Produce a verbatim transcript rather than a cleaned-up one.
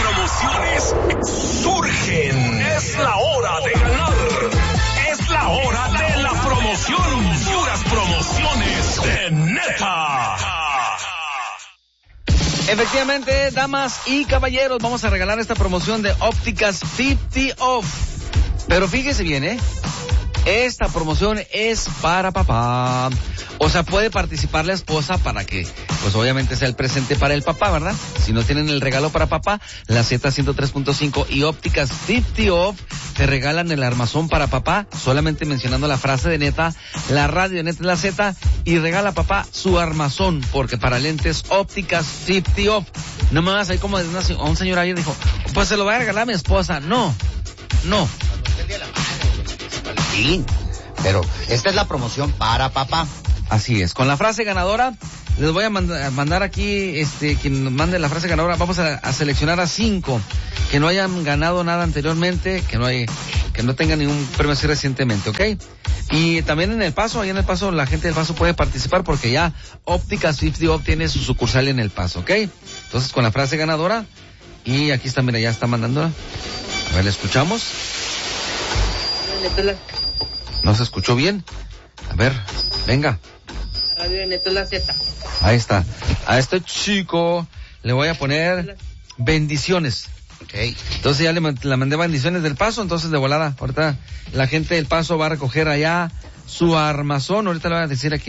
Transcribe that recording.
promociones surgen. Es la hora de ganar. Es la hora de la promoción. Puras promociones de neta. Efectivamente, damas y caballeros, vamos a regalar esta promoción de Ópticas cincuenta Off. Pero fíjese bien, ¿eh? Esta promoción es para papá. O sea, puede participar la esposa para que, pues obviamente sea el presente para el papá, ¿verdad? Si no tienen el regalo para papá, la Z ciento tres punto cinco y Ópticas cincuenta Off te regalan el armazón para papá, solamente mencionando la frase de neta, la radio de neta es la Z, y regala a papá su armazón, porque para lentes Ópticas cincuenta Off. No me vas a ir como de una, un señor ayer dijo, pues se lo voy a regalar a mi esposa. No, no. Sí, pero esta es la promoción para papá. Así es, con la frase ganadora, les voy a mand- mandar aquí, este, quien mande la frase ganadora, vamos a, a seleccionar a cinco que no hayan ganado nada anteriormente, que no hay, que no tengan ningún premio así recientemente, ¿ok? Y también en El Paso, ahí en El Paso, la gente del Paso puede participar porque ya Ópticas cincuenta Off tiene su sucursal en El Paso, ¿ok? Entonces, con la frase ganadora, y aquí está, mira, ya está mandándola. A ver, ¿la escuchamos? ¿No se escuchó bien? A ver, venga. La radio de Neto es la Z. Ahí está. A este chico le voy a poner bendiciones. Okay. Entonces ya le la mandé bendiciones del Paso, entonces de volada. Ahorita la gente del Paso va a recoger allá su armazón. Ahorita le voy a decir aquí.